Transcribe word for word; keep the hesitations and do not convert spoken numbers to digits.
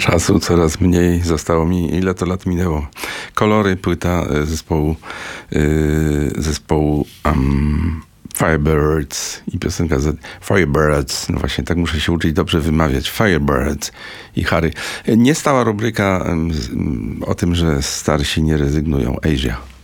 Czasu coraz mniej, zostało mi, ile to lat minęło. Kolory, płyta zespołu, yy, zespołu um, Firebirds i piosenka z Firebirds, no właśnie tak muszę się uczyć dobrze wymawiać, Firebirds i Harry. Nie stała rubryka um, o tym, że starsi nie rezygnują. Asia.